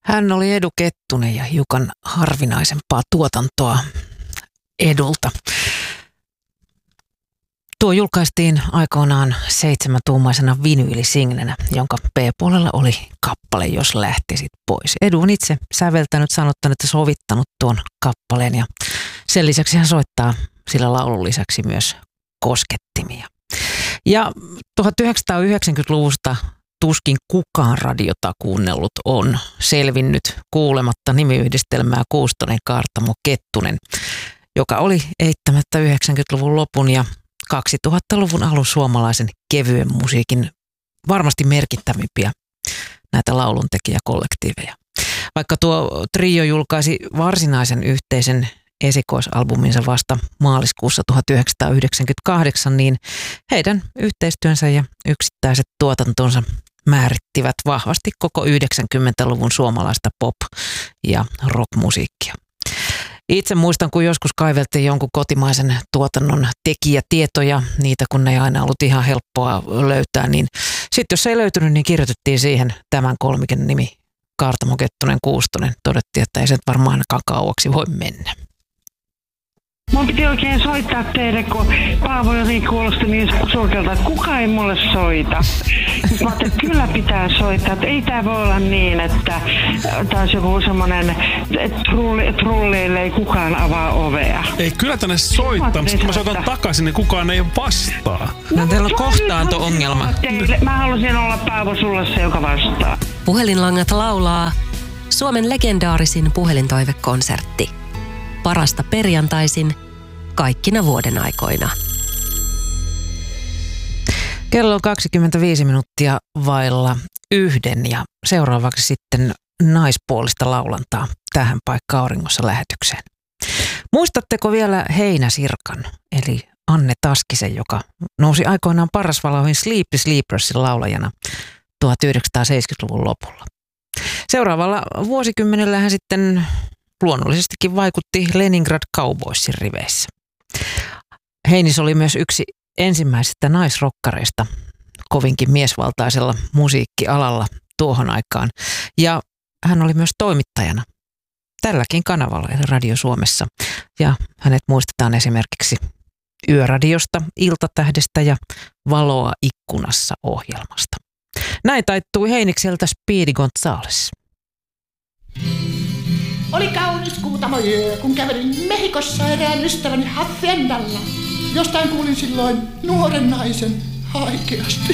Hän oli Edu Kettunen ja hiukan harvinaisempaa tuotantoa Edulta. Tuo julkaistiin aikoinaan 7-tuumaisena vinyylisinglenä, jonka B-puolella oli kappale Jos lähtisit pois. Edu on itse säveltänyt, sanottanut ja sovittanut tuon kappaleen ja sen lisäksi hän soittaa sillä laulun lisäksi myös koskettimia. Ja 1990-luvusta tuskin kukaan radiota kuunnellut on selvinnyt kuulematta nimiyhdistelmää Kuustonen, Kaartamo, Kettunen, joka oli eittämättä 90-luvun lopun ja 2000-luvun alun suomalaisen kevyen musiikin varmasti merkittävimpiä näitä lauluntekijäkollektiiveja. Vaikka tuo trio julkaisi varsinaisen yhteisen esikoisalbuminsa vasta maaliskuussa 1998, niin heidän yhteistyönsä ja yksittäiset tuotantonsa määrittivät vahvasti koko 90-luvun suomalaista pop- ja rockmusiikkia. Itse muistan, kun joskus kaiveltiin jonkun kotimaisen tuotannon tekijätietoja, niitä kun ne ei aina ollut ihan helppoa löytää, niin sitten jos ei löytynyt, niin kirjoitettiin siihen tämän kolmiken nimi Kaartamo, Kettunen, Kuustonen. Todettiin, että ei se varmaan ainakaan kauaksi voi mennä. Mun piti oikein soittaa teille, kun Paavo jotenkin kuulosti niin surkealta, että kukaan ei mulle soita. Mä ajattelin, että kyllä pitää soittaa, että ei tää voi olla niin, että taas joku semmonen trulleille ei kukaan avaa ovea. Ei, kyllä tänne soittaa, mutta kun mä soitan takaisin, niin kukaan ei vastaa. No teillä on kohtaanto-ongelma. Mä halusin olla Paavo sulle se, joka vastaa. Puhelinlangat laulaa Suomen legendaarisin puhelintoivekonsertti. Parasta perjantaisin kaikkina vuoden aikoina. Kello on 25 minuuttia vailla 1 ja seuraavaksi sitten naispuolista laulantaa tähän paikkaan auringossa lähetykseen. Muistatteko vielä Heinäsirkan, eli Anne Taskisen, joka nousi aikoinaan Parasvaloihin Sleepy Sleepersin laulajana 1970-luvun lopulla. Seuraavalla vuosikymmenellä hän sitten luonnollisestikin vaikutti Leningrad Cowboysin riveissä. Heinis oli myös yksi ensimmäisistä naisrokkareista kovinkin miesvaltaisella musiikkialalla tuohon aikaan. Ja hän oli myös toimittajana tälläkin kanavalla, eli Radio Suomessa. Ja hänet muistetaan esimerkiksi Yöradiosta, Iltatähdestä ja Valoa ikkunassa -ohjelmasta. Näin taittui Heinikseltä Speedy Gonzales. Oli kaunis kuutamo yö, kun kävelin Mehikossa erään ystäväni haciendalla. Jostain kuulin silloin nuoren naisen haikeasti.